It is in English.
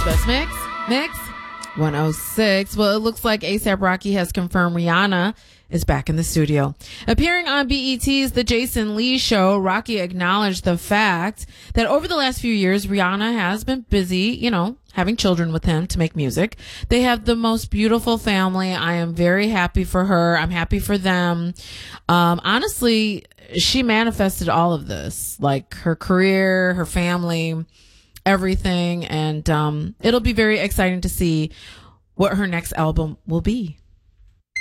Best Mix 106. Well, it looks like A$AP Rocky has confirmed Rihanna is back in the studio. Appearing on BET's The Jason Lee Show, Rocky acknowledged the fact that over the last few years, Rihanna has been busy, having children with him to make music. They have the most beautiful family. I am very happy for her. I'm happy for them. Honestly, she manifested all of this, like her career, her family, everything. And it'll be very exciting to see what her next album will be.